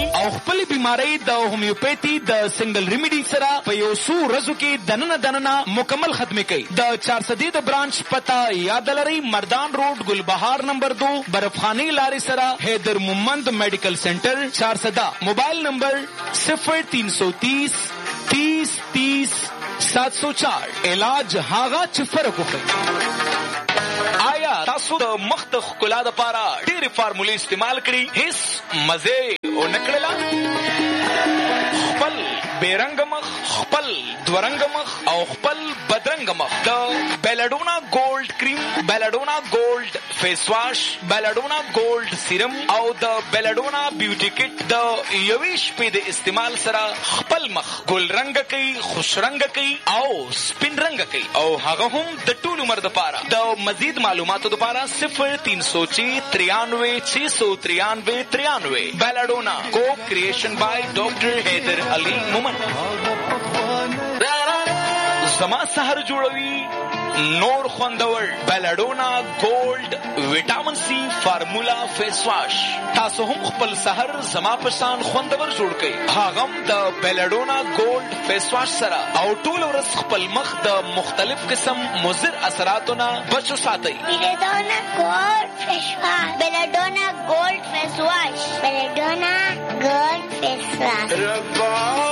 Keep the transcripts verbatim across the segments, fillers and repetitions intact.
او خپل بیماری د هومیوپیثي د سنگل ریمیډي سره په یو څو ورځو کې دننه دننه مکمل ختمه کوي. د چارسدی د برانچ پتا یاد لرئ، مردان روډ گلبهار نمبر دو برفخانی لارې سره حیدر مومند میډیکل سینټر چارسدا. موبایل نمبر صفر تین سو تیس تیس تیس سات سو چار. علاج هاغه چې فرق وکړي. آیا تاسو د مخ د ښکلا دپاره ډېرې فارمولې استعمال کړي، هیڅ مزې ونه کړله؟ خپل بیرنګ مخ، خپل دورنګ مخ او خپل بدرنګ مخ د بیلډونا ګولډ کریم، بیلډونا ګولډ فیس واش، بیلډونا ګولډ سیرم او د بیلډونا بیوټي کټ د یوې شپې د استعمال سره خپل مخ ګل رنګ کوي، خوش رنګ کوي او سپین رنګ کوي، او هغه هم د ټول عمر دپاره. د مزید معلوماتو دپاره صفر تین سو چھ ترانوے چھ سو ترانوے ترانوے. بیلډونا کو کریشن بای ډاکټر حیدر علی مومن. زما سحر جوړوي نور خوندور بیلډونا ګولډ ویټامین سی فارمولا فیس واش. تاسو هم خپل سحر زما په شان خوندور جوړ کړئ، هغه هم د بیلډونا ګولډ فیس واش سره، او ټول ورځ خپل مخ د مختلف قسم مضر اثراتو نه بچو ساتئ. بیلډونا ګولډ فیس واش، بیلډونا ګولډ فیس واش، بیلډونا ګولډ فیس واش.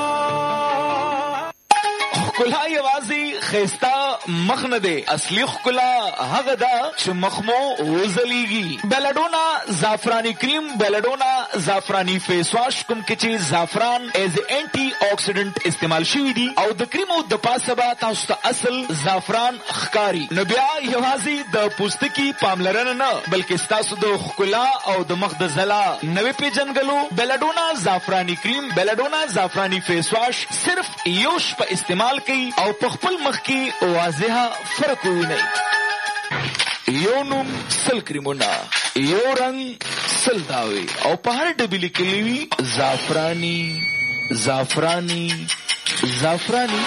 ښکلا یوازې ښایسته مخ نه دی، اصلي ښکلا هغه ده چې مخ مو وځلیږي. بیلډونا زعفراني کریم، بیلډونا زعفراني فیس واش کوم کې چې زعفران ایز اینټي اکسیډنټ استعمال شوي دي او د کریمو د پاسه به تاسو ته اصل زعفران ښکاري. نو بیا یوازې د پوستکي پاملرنه نه بلکې ستاسو د ښکلا او د مخ د ځلا نوې پیژنګلو بیلډونا زعفراني کریم، بیلډونا زعفراني فیس واش صرف یو شپه استعمال کوي او په خپل مخ کې واضحه فرق ووینئ. یو نوم سل کریمونه، یو رنگ سل داوی، او په هر ډبې لیکلي وي زعفراني زعفراني زعفراني.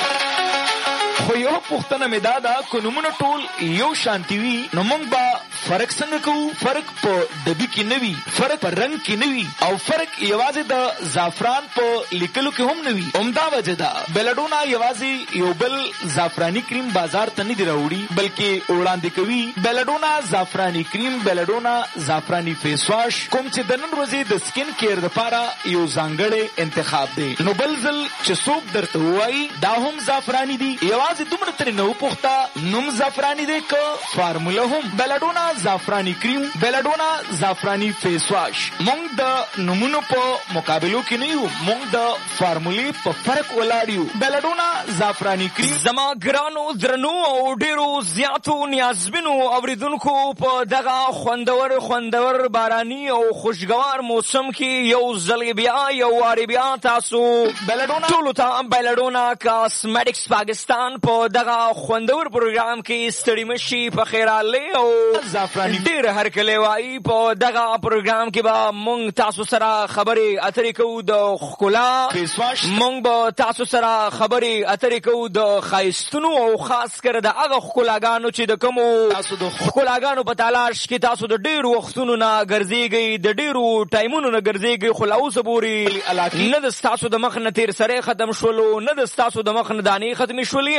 خو یو پوښتنه مې دا ده، که نومونه ټول یو شانتي وي نو موږ به فرق څنګه کوو؟ فرق په ډبي کې نه وي، فرق په رنګ کې نه وي، او فرق یوازې د زعفران په لیکلو کې هم نه وي. همدا وجه ده بیلډونا یوازې یو بل زعفراني کریم بازار ته نه دی راوړي بلکې وړاندې کوي بیلډونا زعفراني کریم، بیلډونا زعفراني فیس واش کوم چې د نن ورځې د سکین کیر دپاره یو ځانګړی انتخاب دی. نو بل ځل چې څوک درته ووایي دا هم زعفراني دي، یوازې دومره ترې نه وپوښته نوم زعفراني دی که فارموله هم. بیلډونا زعفراني کریم، بیلډونا زعفراني فیس واش. مونږ د نومونو په مقابلو کې نه یو، مونږ د فارمولې په فرق ولاړ یو. بیلډونا زعفراني کریم. زما ګرانو درنو او ډیرو زیاتو نیازبینو اوریدونکو، په دغه خوندور خوندور باراني او خوشګوار موسم کې یو ځل بیا یو وارې بیا تاسو بیلډونا ټولو ته بیلډونا کاسمیټکس پاکستان په دغه خوندور پروګرام کې ستړي مشي په خیراله او زعفراني ډېر هرکلی وایي. په دغه پروګرام کې به مونږ تاسو سره خبرې اترې کوو د ښکلا فیس واش، مونږ به تاسو سره خبرې اترې کوو د ښایستونو او خاص کر د هغه ښکلاګانو چې د کومو تاسو د ښکلاګانو په تلاش کې تاسو د ډېرو وختونو نه ګرځېږئ، د ډېرو ټایمونو نه ګرځېږئ، خو لا اوسه پورې نه د ستاسو د مخ نه تېر سری ختم شولو، نه د ستاسو د مخ نه دانې ختمې شولې،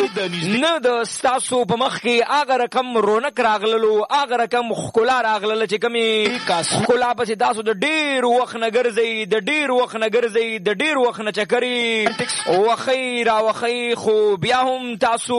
او نه د ستاسو په مخ کې هغه رقم رونق راغللو، هغه رقم ښکلا راغلله چې کومې ښکلا پسې تاسو د ډېر وخت نه ګرځئ، د ډېر وخت نه ګرځئ، د ډېر وخت نه چکرې وښئ راوښئ، خو بیا هم تاسو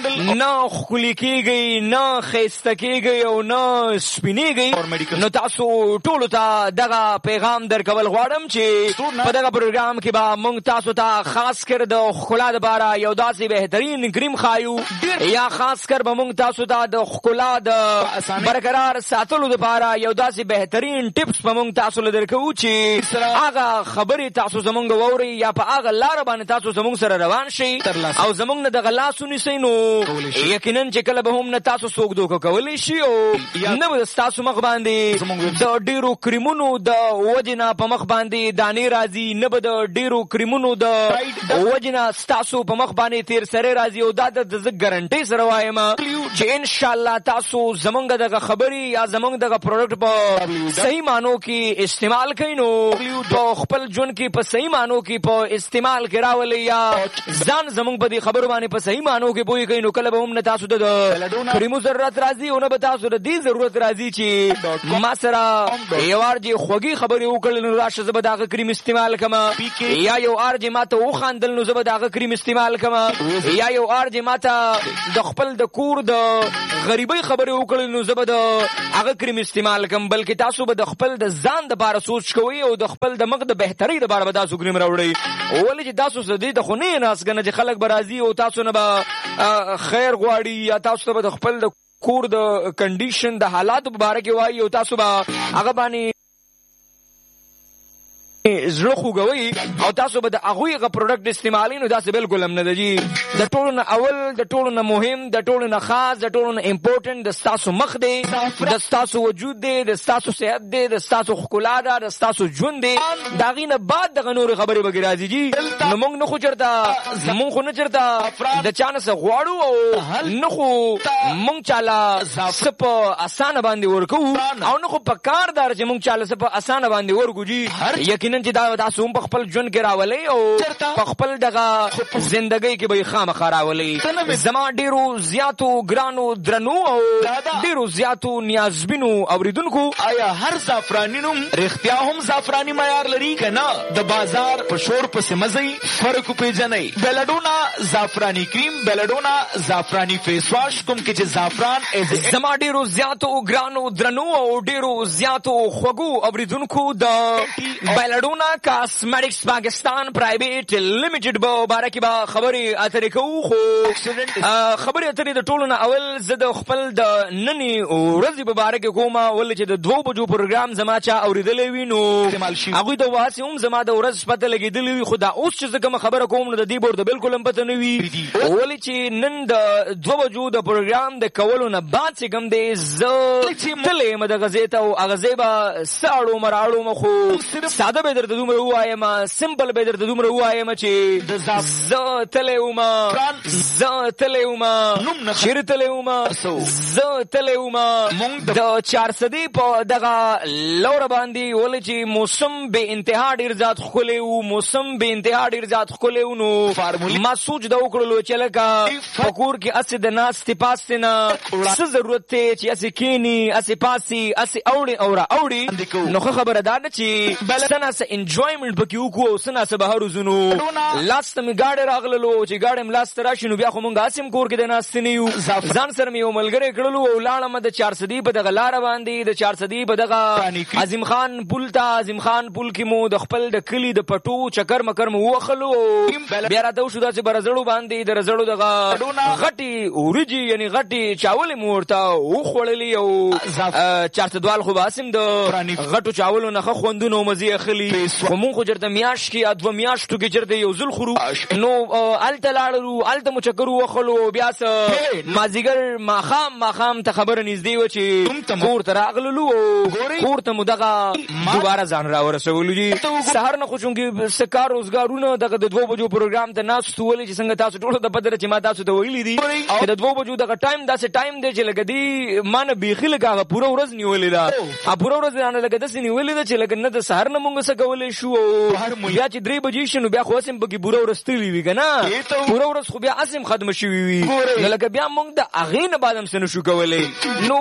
نه ښکلي کېږئ، نه ښایسته کېږئ او نه سپینېږئ. نو تاسو ټولو ته دغه پیغام درکول غواړم چې په دغه پروګرام کې به موږ تاسو ته خاص کر د ښکلا دپاره یو داسې بهترین کریم خایو، یا خاص کر به موږ تاسو ته د ښکلا د برقرار ساتلو دپاره یو داسې بهترین ټپس به موږ تاسو له درکوو چې هغه خبرې تاسو زموږ واورئ یا په هغه لاره باندې تاسو زموږ سره روان شئ او زموږ نه دغه لاس ونیسئ، نو یقینا چې کله به هم نه تاسو څوک دوکه کولی شي او نه به ستاسو مخ باندې د ډېرو کریمونو د وجې نه په مخ باندې دانې راځي، نه به د ډېرو کریمونو د وجې نه ستاسو په مخ باندې تیر سری راځي. او دا د زه ګارنټۍ سره وایم چې انشاءالله تاسو زموږ زمونږ دغه خبري یا زمونږ دغه پروډکټ په صحیح مانو کې استعمال کړئ نو په خپل ژوند کې په صحیح مانو کې په استعمال کې راولي یا ځان زمونږ په دې خبرو باندې په صحیح مانو کې پوي کړئ نو کله به هم نه تاسو د کریمو ضرورت راځي او نه به تاسو د دې ضرورت راځي چې ما سره یو ارجی خوږی خبرې وکړل نو راشه زه به دغه کریم استعمال کما یا یو ارجی ماته وخاندل نو زه به دغه کریم استعمال کما یا یو ارجی ماته د خپل د کور د غریبۍ خبرې وکړل نو زه به د هغه کریم استعمال کم بلکې تاسو به د خپل د ځان د باره سوچ کوئ او د خپل د مخ د بهترۍ د باره به تاسو کریم راوړئ ولې چې تاسو څه دې ته خو نه ناست کنه چې خلک به راځي او تاسو نه به خیر غواړي یا تاسو ته به د خپل د کور د کنډیشن د حالاتو په باره کې وایي او تاسو به هغه باندې زړه خوږوي او تاسو به د هغوی هغه پروډکټ استعمالي نو داسې بالکل هم نه ده جي د ټولو نه اول د ټولو نه مهم د ټولو نه خاص د ټولو نه امپورټنټ د ستاسو مخ دی د ستاسو وجود دی د ستاسو صحت دی د ستاسو ښکلا ده د ستاسو ژوند دی د هغې نه بعد دغه نورې خبرې به راځي جي نو موږ نه خو چېرته زمونږ خو نه چېرته د چا نه څه غواړو او نه خو موږ چاله څه په اسانه باندې ورکوو او نه خو په کار دار چې موږ چاله څه په اسانه باندې ورکو جي یقینا چې دا تاسو هم په خپل ژوند کې راولئ او په خپل دغه زندګۍ کې به یې خامخا راولئ زما ډېرو زیاتو ګرانو درنو او ډېرو زیاتو نیازبینو اورېدونکو آیا هر زعفراني نوم رښتیا هم زعفراني معیار لري که نه د بازار په شور پسې مه ځئ فرق وپېژنئ بیلډونا زعفراني کریم بیلډونا زعفراني فیس واش کوم کې چې زعفران زما ډېرو زیاتو ګرانو درنو او ډېرو زیاتو خوږو اورېدونکو د بیلډونا کاسمیټکس پاکستان پرایویټ لیمیټډ به باره کې به خبرې اترې کوو خو خبرې اترې د ټولو نه اول زه د خپل د ننې ورځې په باره کې کوم ولې چې د دوو بجو پروګرام زما چا اورېدلی وي نو هغوی ته واسې هم زما د ورځ پته لګېدلی وي خو دا اوس چې زه کومه خبره کوم نو د دې بور د بالکل هم پته نه وي ولې چې نن د دوه بجو د پروګرام د کولو نه بعد چې کوم دی زه تللی یم دغه ځای ته او هغه ځای به څه اړومه راړومه خو ساده به درته دومره ووایم سمپل به درته دومره ووایم چې زه تللی وم زه تللی وم چېرې تللی وم زه تللی وم د چارسدې په دغه لوره باندې ولې چې موسم بې انتها ډېر زیات ښکلی و موسم بې انتها ډېر زیات ښکلی و نو ما سوچ دا وکړلو چې لکه په کور کې هسې د ناستې پاستې نه څه ضرورت دی چې هسې کښېني هسې پاسي هسې اوړې او را اوړي نو ښه خبره دا ده چې څه نه څه انجوایمنټ پکې وکړو او څه نه څه بهر وځو نو لاس ته مې ګاډی راغللو چې ګاډی م لاس ته راشي نو بیا خو مونږ هسې هم کور کې د ناستې نه یو ځان سره مې یو ملګری کړلو او لاړم د چارسدي په دغه لاره باندې د چارسدي په دغه عظیم خان پل ته عظیم خان پل کې مو د خپل د کلي د پټو چکر مکر مو ووښلو بیا راته وشو داسې په رزړو باندې د رزړو دغه غټې وریجې یعنې غټې چاولې مو ورته وخوړلې او چارسدوال خو به هسې هم د غټو چاولو نه ښه خوندونه او مزې اخلي خو مونږ خو چېرته میاشت کې یا دوه میاشتو کې چېرته یو ځل خورو نو هلته لاړلو هلته مو چکر ووښلو بیا څه مازدیګر ماښام ماښام ته خبره نږدې وه چې کور ته راغللو او کور ته مو دغه دوباره ځان راورسولو جي سهار نه خو چونکې څه کار روزګارونه دغه د دوو بجو پروګرام ته ناست ولې چې څنګه تاسو ټولو ته پته ده چې ما تاسو ته ویلي دي چې د دوو بجو دغه ټایم داسې ټایم دی چې لکه دې ما نه بیخي لکه هغه پوره ورځ نیولې ده پوره ورځ رانه لکه داسې نیولې ده چې لکه نه د سهار نه مونږ څه کولی شو بیا چې درې بجې شي نو بیا خو هسې پکې پوره ورځ تللي وي که نه پوره ورځ خو بیا هسې ختمه شوي وي نو لکه بیا مونږ د هغې نه بعد هم څه نه شو کولی نو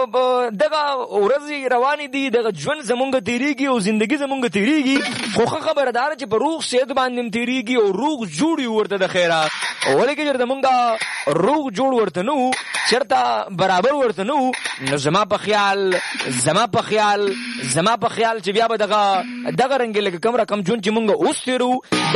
دغه ورځې روانې دي دغه ژوند زمونږ تېرېږي او زندګي زمونږ تېرېږي خو ښه خبره دا ده چې په روغ صحت باندې هم تېرېږي او روغ جوړ یو ورته د خیره ولې که چېرته مونږ روغ جوړ ورته نه وو چېرته برابر ورته نه وو نو زما په خیال زما په خیال زما په خیال چې بیا به دغه دغه رنګې لکه کوم رقم ژوند چې مونږ اوس تېرو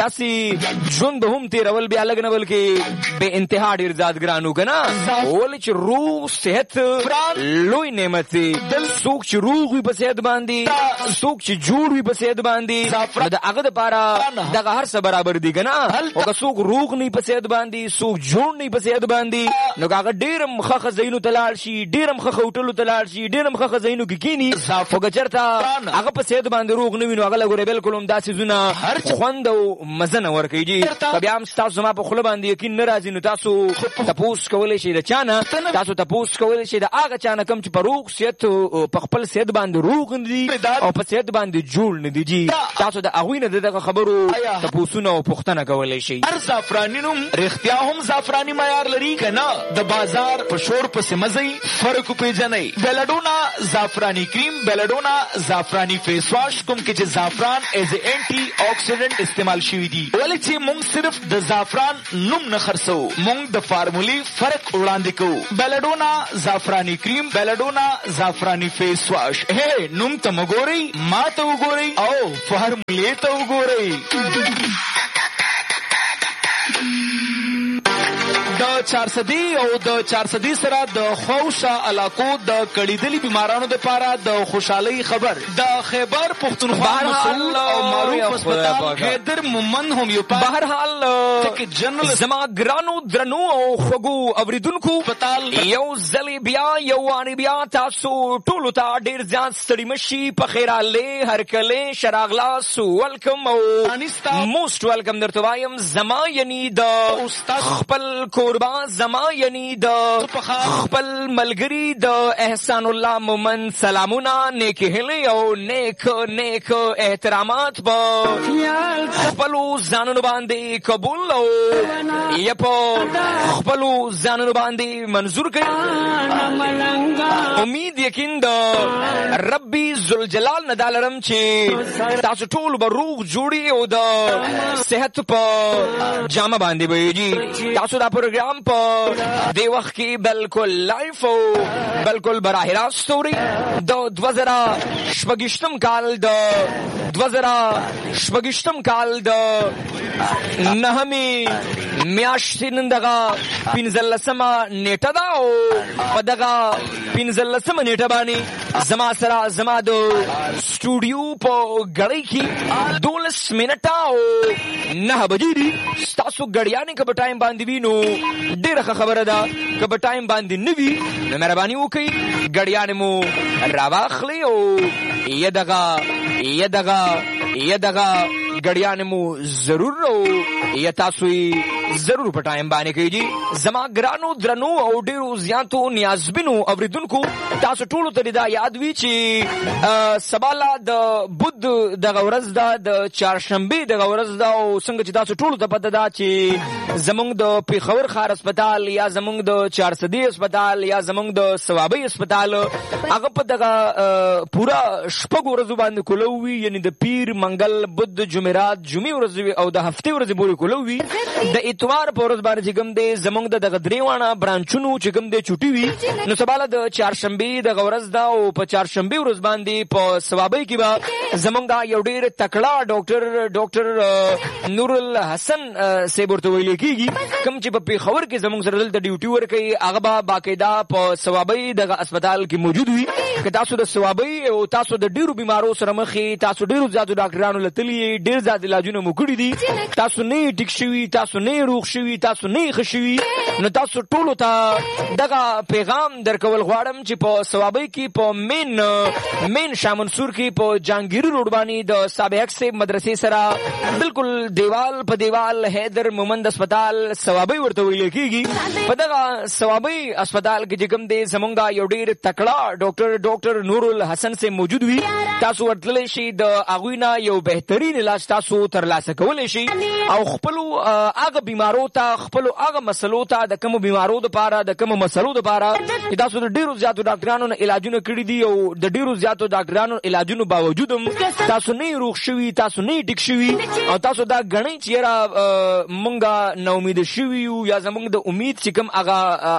داسې ژوند به هم تېرول بیا لږ نه بلکې بې انتها ډېر زیات ګران و که نه ولې چې روغ صحت لوی نعمت دی څوک چې روغ وي په صحت باندې څوک چې جوړ وي په صحت باندې نو د هغه دپاره دغه هر څه برابر دي که نه او که څوک روغ نه په صحت باندې څوک جوړ نه په صحت باندې نو که هغه ډېر هم خخ زینو تلاړ شي ډیرم خخ هوټلو تلاړ شي ډیرم خخ زینو کې کینی خو ګچرته هغه په سید باندې روغ نه وینو هغه لګورې بالکل هم داسې زونه خوند او مزه نه ورکوي جی بیا هم تاسو ما په خوله باندې یقین نه راځي نو تاسو تپوس کولی شي د چانه تاسو تپوس کولی شي د هغه چانه کوم چې په روغ صحت په خپل صحت باندې روغ نه دي او په صحت باندې جوړ نه دي جی تاسو د هغوی نه دغه خبرو تپوسونه او پوښتنه کولی شي. هر زعفراني نوم رښتیا هم زعفراني معیار لري که نه د بازار په شور پسې مزئ فرق وپېژنئ. بیلډونا زعفراني کریم بیلډونا زعفراني فیس واش کوم کې چې زعفران ایز ا انټي اکسیډنټ استعمال شوي دي ولې چې موږ صرف د زعفران نوم نه خرڅوو موږ د فارمولې فرق وړاندې کوو. بیلډونا زعفراني کریم بیلډونا زعفراني فیس واش هی نوم ته مه ګورئ ما ته وګورئ او فارمولې ته وګورئ. د چارصدي او د چارصدي سره د خوشا علاقو د کړیدلي بیمارانو لپاره د خوشحالۍ خبر د خیبر پختونخوا مسؤل او معروف هسپتال حیدر مومن هومیوپاث بهرحال جنرال زما ګرانو درنو او خوږو اوریدونکو هسپتال یو ځلې بیا یو وانې بیا تاسو ټولو ته ډېر زیات ستړي مشي په خیر راغلې هرکلې شراغلاس ویلکم او موسټ ویلکم درته وایم زما یعنی د خپل کوربا زما یعنی د خپل ملګری د احسان الله مومن سلامونه نیکی هیلې او نیک نیک احترامات په خپلو ځانونو باندې قبول او یا په خپلو ځانونو باندې منظور کړي. امید یقین د ربي ذوالجلال نه دا لرم چې تاسو ټول به روغ جوړي او د صحت په جامه باندې ویږي. تاسو دا پروګرام په دی وخت کې بالکل لایف او بالکل براه راست ستوري د دوه زره شپږشتم کال د دوه زره شپږشتم کال د نهمې میاشتې نن دغه پنځلسمه نیټه ده او په دغه پنځلسمه نیټه باندې زما سره زما د سټوډیو په ګړۍ کې دولس منټه او نهه بجې دي. ستاسو ګړیانې که په ټایم باندې وي نو ډېره ښه خبره ده که په ټایم باندې نه وي نو مهرباني وکړئ ګړیانې مو راواخلئ او یا دغه یا دغه یا دغه ګړیانې مو ضرور او یا تاسو یې ضرور په ټایم باندې کېږي. زما ګرانو درنو او ډېرو زیاتو نیازبینو اوریدونکو تاسو ټولو ته دا یاد وي چې سباله د بد دغه ورځ ده د چهارشنبې دغه ورځ ده او څنګه چې تاسو ټولو ته پته ده چې زمونږ د پېښور ښار هسپتال یا زمونږ د چارصدي هسپتال یا زمونږ د ثوابۍ هسپتال هغه په دغه پوره شپږو ورځو باندې کولو وي یعنی د پیر منګل بد جمعرات جمعې ورځې او د هفتې ورځې پورې کولو وي. د اتوار په ورځ باندې چې کوم دی زمونږ د دغه درې واړه برانچونو چې کوم دی چوټي وي نو سباله د چهارشنبې دغه ورځ ده او په چهارشنبې ورځ باندې په ثوابۍ کې به زمونږ یو ډېر تکړه ډاکټر ډاکټر نور الحسن صاحب ورته ویل کېږي کوم چې په پېښور کې زمونږ سره دلته ډیوټي ورکوي هغه به باقاعده په ثوابۍ دغه هسپتال کې موجود وي. که تاسو د ثوابۍ او تاسو د ډېرو بیمارو سره مخ یې تاسو ډېرو زیاتو ډاکټرانو له تلي ډېر زیات علاجونه مو کړي دي تاسو نه یې ټیک شوي تاسو نه یې روغ شوي تاسو نه یې ښه شوي نو تاسو ټولو ته دغه پیغام درکول غواړم چې په ثوابۍ کې په مین مین شاه منصور کې په جهانګیري روډ باندې د سابق صاحب مدرسې سره بالکل دیوال په دیوال حیدر مومند هسپتال ثوابۍ ورته ویل کېږي. په دغه ثوابۍ هسپتال کې چې کوم دی زمونږ یو ډېر تکړه ډاکټر ډاکټر نور الحسن صاحب موجود وي تاسو ورتللی شئ د هغوی نه یو بهترین علاج تاسو ترلاسه کولی شئ او خپلو هغه بیمارو ته خپلو هغه مسلو ته د کومو بیمارو دپاره د کومو مسلو دپاره چې تاسو د ډېرو زیاتو ډاکټرانو نه علاجونه کړي دي او د ډېرو زیاتو ډاکټرانو علاجونو باوجود هم تاسو نه یې روغ شوي تاسو نه یې ټیک شوي او تاسو دا ګڼئ چې یاره مونږ ناامیده شوي یو یا زمونږ د امید چې کوم هغه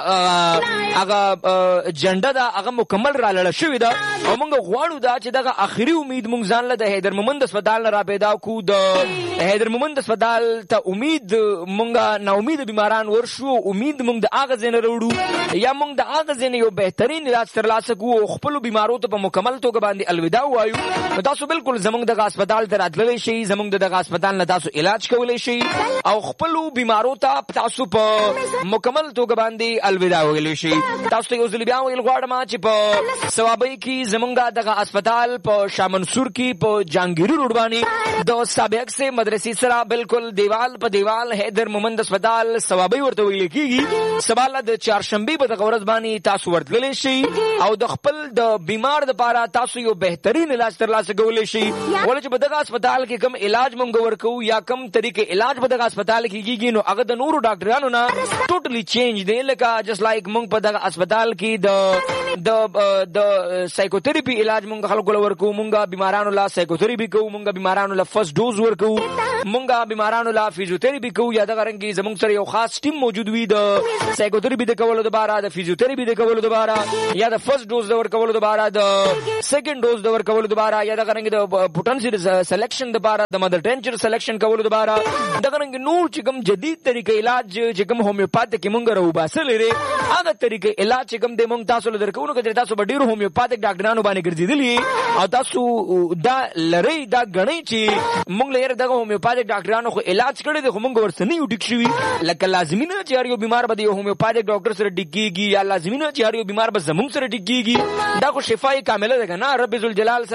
هغه جنډه ده هغه مکمل رالړه شوې ده او مونږ غواړو دا چې دغه آخري امید مونږ ځان له د حیدر مومند هسپتال نه را پیدا کړو. د حیدر مومند هسپتال ته امید مونږ مونږه نا امید بیماران ورشو امید مونږ د هغه ځای نه راوړو یا مونږ د هغه ځای نه یو بهترین علاج ترلاسه کوو او خپلو بیمارو ته په مکمل توګه باندې الوداع ووایو نو تاسو بالکل زمونږ دغه هسپتال ته راتللی شئ زمونږ د دغه هسپتال نه تاسو علاج کولی شئ او خپلو بیمارو ته تاسو په مکمل توګه باندې الوداع ویلی شئ. تاسو ته یو ځل بیا ویل غواړم چې په ثوابۍ کې زمونږ دغه هسپتال په شاه منصور کې په جهانګیري روډ باندې د سابق سے مدرسې سره بالکل دیوال په دیوال حیدر مومند هسپتال ثوابۍ ورته ویل کېږي. سبا د چهارشنبې په دغه ورځ باندې تاسو ورتللی شئ او د خپل د بیمار دپاره تاسو یو بهترین علاج ترلاسه کولی شئ. ولې چې په دغه هسپتال کې کوم علاج موږ ورکوو یا کوم طریقې علاج په دغه هسپتال کې کېږي نو هغه د نورو ډاکټرانو نه ټوټلی چینج دی. لکه جست لایک موږ په دغه هسپتال کې د د د سایکوتھراپي علاج موږ خلکو له ورکوو. موږ بیمارانو له سایکوتھراپي کوو, موږ بیمارانو له فرست ډوز ورکوو, موږ بیمارانو له فزیوتھراپي کوو. یا دغه رنګې زموږ سره یو خاص ټیم موجود وي د سایکوتھراپي د کولو دپاره, د فزیوتھراپي د کولو دپاره, یا د فرست ډوز د ورکولو دپاره, د سیکنډ ډوز د ورکولو دپاره, یا دغه رنګې د پوټنسي سلیکشن دپاره, د مدر ټینچر سلیکشن کولو دپاره, دغه رنګې نور چې کوم جدید طریقې علاج چې کوم هومیوپاتیک کې موږ راوباسلی دی هغه طریقې علاج چې کوم دی موږ تاسو له درکوو. نو که تاسو به ډېرو هومیوپاتیک ډاکټرانو باندې ګرځېدلي او تاسو دا لرئ دا ګڼئ چې موږ له یاره دغه هومیوپاتیک ډاکټرانو خو علاج کړی دی خو موږ ورسره نه یو ټیک شوي. لکه لازمي نه چې هر یو بیمار به د یو هومیوپاتیک ډاکټر سره ټیک کېږي یا لازمي نه چې هر یو بیمار به زموږ سره ټیک کېږي. دا خو شفای کامله ده که نه. رب ذوالجلال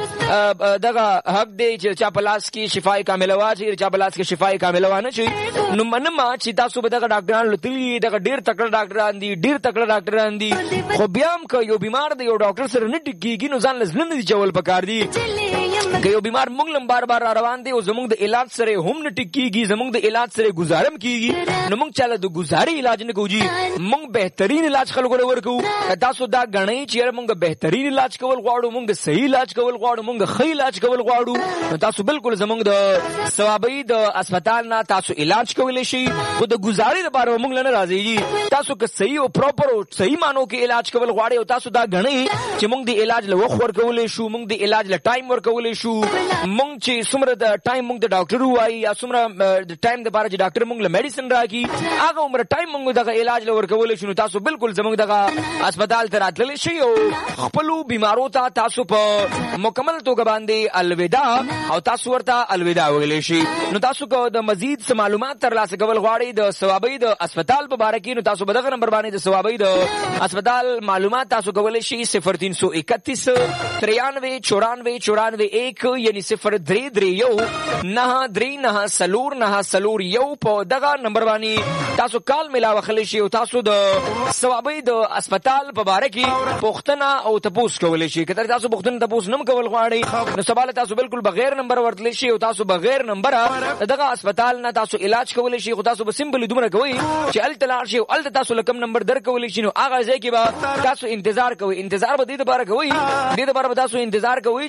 سره دغه حق دی چې چا په لاس کې شفای کامله واچوي, چا په لاس کې شفای کامله وانه شي. نو منم چې تاسو به دغه ډاکټران له تللي دغه ډېر تکړه ډاکټران دي ډېر تکړه ډاکټران دي خو بیا هم که یو بیمار د یو ډاکټر سره نه ټیک کېږي نو ځان له زړه نه دي چول پکار دي. که یو بیمار موږ لم بار بار را روان دی او زموږ د علاج سره هم نه ټیک کېږي, زموږ د علاج سره ګزارم کېږي نو موږ چاله د ګزارې علاج نه کوو. جي موږ بهترین علاج خلکو له ورکوو. که تاسو دا ګڼئ چې یاره موږ بهترین علاج کول غواړو, موږ صحیح علاج کول غواړو, موږ ښه علاج کول غواړو نو تاسو بالکل زموږ د ثوابۍ د هسپتال نه تاسو علاج کولی شئ. خو د ګزارې دپاره موږ له نه راځئ. تاسو که صحیح او پراپر او صحیح مانو کې علاج کول غواړئ او تاسو دا ګڼئ چې موږ د علاج له وخت ورکولی شو, موږ د علاج له ټایم ورکولی شو, موږ چې څومره د ټایم موږ د ډاکټر ووایي یا څومره د ټایم دپاره چې ډاکټر موږ له میډیسن راکړي هغه عمره ټایم موږ دغه علاج له ورکولی شو. نو تاسو بالکل زموږ دغه هسپتال ته راتللی شئ او خپلو بیمارو ته تاسو په مکمل توګه باندې الوداع او تاسو ورته الوداع ویلی شئ. نو تاسو که د مزید څه معلومات ترلاسه کول غواړئ د ثوابۍ د هسپتال په باره کې نو تاسو به دغه نمبر باندې د ثوابۍ د هسپتال معلومات تاسو کولی شئ صفر تین سو اکتیس تریانوے چورانوے چورانوے ایک یعنی صفر درې درې یو نهه درې نهه څلور نهه څلور یو په دغه نمبر باندې تاسو کال میلاو اخلی شئ او تاسو د ثوابۍ د هسپتال په باره کې پوښتنه او تپوس کولی شئ. که تاسو پوښتنه تپوس نه کول غواړئ نو سبا له تاسو بالکل بغیر نمبر ورتلی شئ او تاسو بغیر نمبره دغه هسپتال نه تاسو علاج کولی شئ. خو تاسو به سمپلی دومره کوئ چې هلته لاړ شئ او هلته تاسو له کوم نمبر درکولی شي نو هغه ځای کې به تاسو انتظار کوئ. انتظار به دې دپاره کوئ دې دپاره به تاسو انتظار کوئ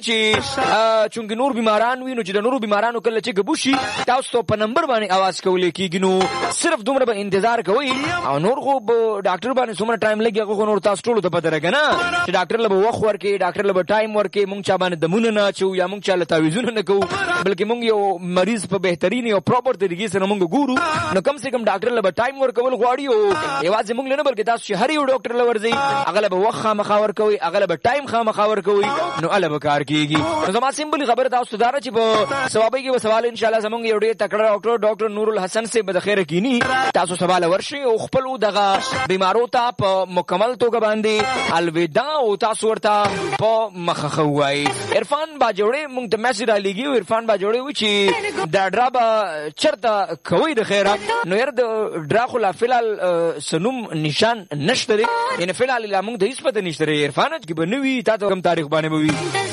چې چونکې نور بیماران وي نو چې د نورو بیمارانو کله چې ګبو شي تاسو په نمبر باندې اواز کولی کېږي نو صرف دومره به انتظار کوئ. او نور خو ډاکټر باندې څومره ټایم لګي هغه خو نور تاسو ټولو ته پته لګه نه چې ډاکټر له به وخت ورکړي, ډاکټر له به ټایم ورکړي. موږ چا باندې دمونه نه اچوو یا موږ چا له تعویضونه نه کوو بلکې موږ یو مریض په بهترین او پراپر طریقې سره موږ ګورو. نو کم سے کم ډاکټر له به ټایم ورکول غواړي او یوازې موږ له نه بلکې تاسو چې هر یو ډاکټر له ورځئ هغه له به وخت خامخا ورکوئ, هغه له به ټایم خامخا ورکوئ نو هله به کار کېږي. نو زما سمپلي خبره تاسو ته دا ده چې په ثوابۍ کې به سوال انشاءالله زموږ یو ډېر تکړه ډاکټر ډاکټر نور الحسن صاحب به د خیره کیني. تاسو سبا له ورشئ او خپلو دغه بیمارو ته په مکمل توګه باندې الوداع او تاسو ورته په مخه ووایئ. عرفان باجوړی موږ ته میسج رالیږي او عرفان باجوړی وایي چې دا ډرا به چېرته کوئ د خیره نو یاره د ډرا خو لا فلحال څه نوم نشان نشته دی یعنې فلحال لا موږ ته هېڅ پته نشته دی. عرفان کې به نه وي تا ته کوم تاریخ باندې به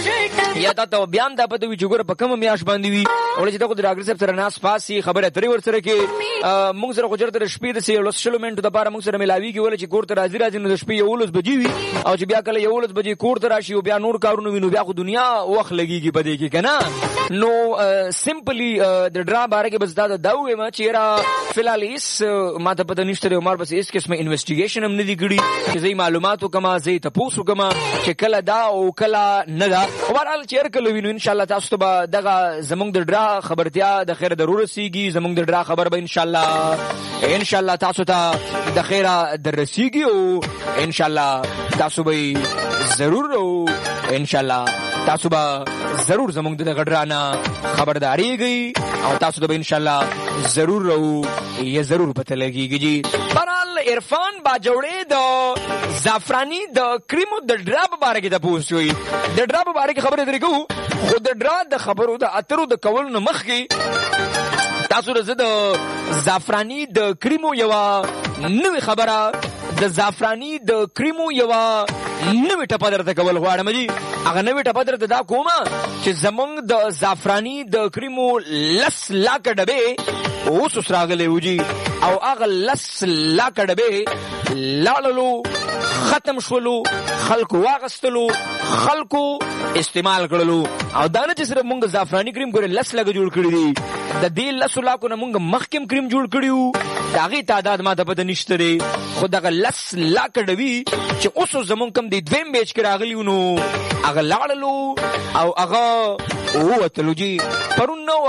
وي یا تا ته بیا هم دا پته وي چې ګوره په کومه میاشت باندې وي ولې چې ته خو د ډاکټر صاحب سره ناست پاس یې خبرې اترې ورسره کې موږ سره خو چېرته د شپې داسې یولس شلو منټو دپاره موږ سره میلاویږي ولې چې کور ته راځي راځي نو د شپې یولس بجې وي او چې بیا کله یولس بجې کور ته راشي او بیا نور کارونه وي نو بیا خو دنیا وخت لګېږي په دې کې که نه. نو سمپلی د ډرا باره کې بس دا دا ووایم چې یاره فلحال هېڅ ما ته پته نشته دی او ما بس هېڅ قسمه انویسټیګیشن هم نه دي کړي چې زه یې معلومات وکړم, زه یې تپوس وکړم چې کله دا او کله نه ده. خو بهرحال چې هر کله وي نو ان شاء الله تاسو ته دغه زمونږ د ډرا خبرتیا د خیر ضرور رسیږي. زمونږ د ډرا خبر به ان شاء الله ان شاء الله تاسو ته د خیره در رسیږي او ان شاء الله تاسو به ضرور او ان شاء الله تاسو به ضرور زمونږ د غډرانا خبرداريږي او تاسو ته ان شاء الله ضرور او یا ضرور پته لګيږي جی. برال عرفان باجوړې د زعفرانی د کریمو د ډرا په اړه کې د پوښتوي د ډرا په اړه کې خبرې درې کوو خو د ډرا د خبرو د اترو د کول نه مخکې تاسو ته د زعفرانی د کریمو یو نوې خبره د زعفرانی د کریمو یو نوې ټپه درته کول غواړم جی. هغه نوې ټپه درته دا کومه چې زمونږ د زعفرانی د کریمو لس لاکه ډبې اوس اوس راغلی و جی او هغه لس لاکه ډبې لاړلو ختم شولو خلکو واغستلو خلکو استعمال کړلو او دا نه چې صرف مونږ زعفرانی کریم ګوره لس لکه جوړ کړي دي د دې لسو لاکو نه مونږ مخکې کریم جوړ کړي د هغې تعداد ما ته پته نشته دی خو دغه لس لاکه ډبي چې اوس زمونږ کم دی دویم بیچ کې راغلي نو هغه لاړلو او هغه ووتلو جي. پرون نو